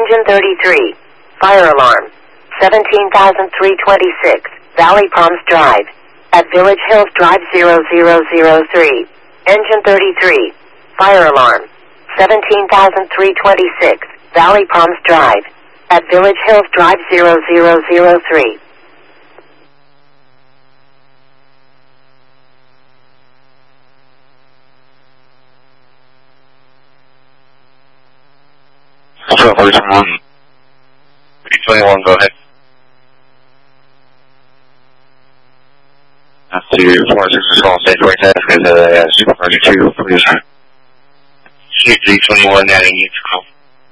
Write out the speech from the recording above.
Engine 33. Fire alarm. 17,326. Valley Palms Drive. At Village Hills Drive 0003. Engine 33. Fire alarm. 17,326. Valley Palms Drive. At Village Hills Drive 0003. Horizon 1. 321, go ahead. That's to 46 call, stage right there, with Supervisor 2, please. 321, adding you to call.